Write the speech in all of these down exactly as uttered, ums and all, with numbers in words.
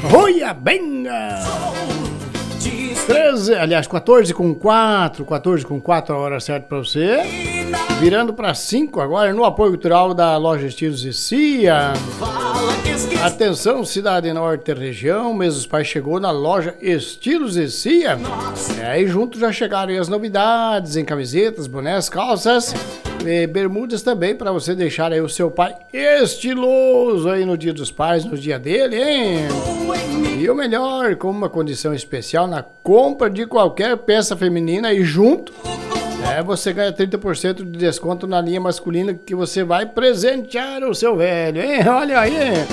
Roia Benga! treze, aliás, quatorze com quatro, quatorze com quatro a hora certa pra você. Virando para cinco agora no apoio cultural da loja Estilos e Cia. Atenção, Cidade Norte região, mês dos pais chegou na loja Estilos e Cia. É, e junto já chegaram aí as novidades em camisetas, bonés, calças e bermudas também para você deixar aí o seu pai estiloso aí no dia dos pais, no dia dele, hein? E o melhor, com uma condição especial na compra de qualquer peça feminina e junto É, você ganha trinta por cento de desconto na linha masculina que você vai presentear o seu velho, hein? Olha aí!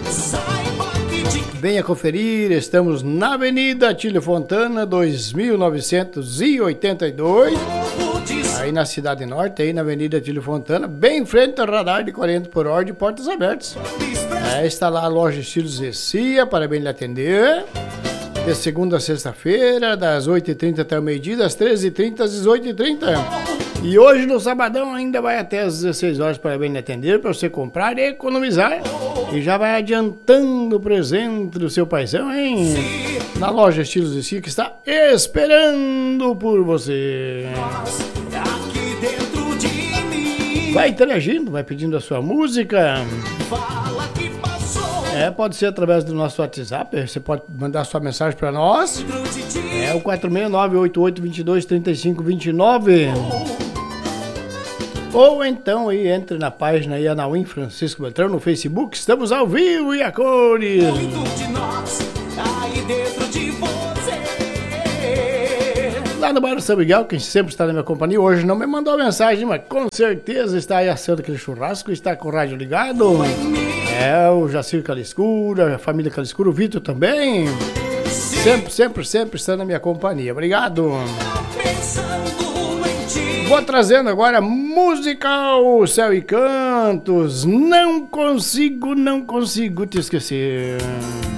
Venha conferir, estamos na Avenida Tílio Fontana, dois mil novecentos e oitenta e dois, aí na Cidade Norte, aí na Avenida Tílio Fontana, bem em frente ao radar de quarenta por hora de portas abertas. É, está lá a loja Estilos e Cia, para bem lhe atender. De segunda a sexta-feira, das oito e trinta até o meio-dia, das treze e trinta às dezoito e trinta. E hoje no sabadão ainda vai até às dezesseis horas para bem lhe atender, para você comprar e economizar. E já vai adiantando o presente do seu paizão, hein? Na loja Estilos e Cia, que está esperando por você. Vai interagindo, vai pedindo a sua música. É, pode ser através do nosso WhatsApp, você pode mandar sua mensagem para nós. É o quatro seis nove, oito oito dois dois, três cinco dois nove. Ou então aí entre na página aí, Anauim Francisco Beltrão, no Facebook. Estamos ao vivo e a cores. Lá no bairro São Miguel, quem sempre está na minha companhia, hoje não me mandou mensagem, mas com certeza está aí assando aquele churrasco, está com o rádio ligado. É, o Jacir Caliscura, a família Caliscura, o Vitor também. Sempre, sempre, sempre está na minha companhia. Obrigado. Vou trazendo agora musical Céu e Cantos. Não consigo, não consigo te esquecer.